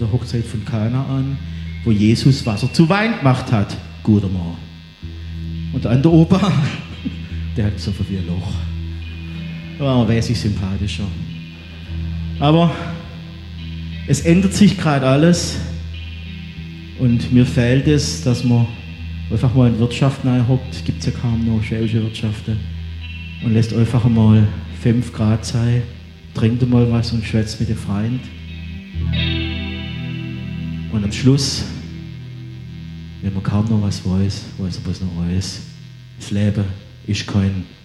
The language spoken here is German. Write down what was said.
der Hochzeit von Kanaan, wo Jesus Wasser zu Wein gemacht hat. Guter Mann. Und der andere Opa, der hat so wie ein Loch. Da war er wesentlich sympathischer. Aber es ändert sich gerade alles und mir fehlt es, dass man einfach mal in die Wirtschaft reinhockt. Es gibt ja kaum noch schwäbische Wirtschaften. Und lässt einfach mal 5 Grad sein, trinkt mal was und schwätzt mit dem Freund. Und am Schluss, wenn man kaum noch was weiß, weiß er bloß noch alles. Das Leben ist kein